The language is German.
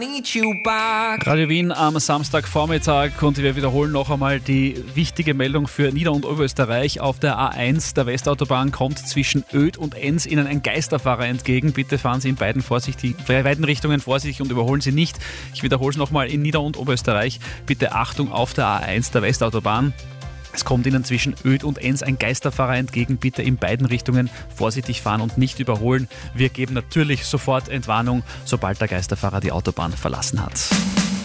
Radio Wien am Samstagvormittag und wir wiederholen noch einmal die wichtige Meldung für Nieder- und Oberösterreich. Auf der A1 der Westautobahn kommt zwischen Oedt und Enns Ihnen ein Geisterfahrer entgegen. Bitte fahren Sie in beiden Richtungen vorsichtig und überholen Sie nicht. Ich wiederhole es nochmal in Nieder- und Oberösterreich. Bitte Achtung auf der A1 der Westautobahn. Es kommt Ihnen zwischen Oedt und Enns ein Geisterfahrer entgegen. Bitte in beiden Richtungen vorsichtig fahren und nicht überholen. Wir geben natürlich sofort Entwarnung, sobald der Geisterfahrer die Autobahn verlassen hat.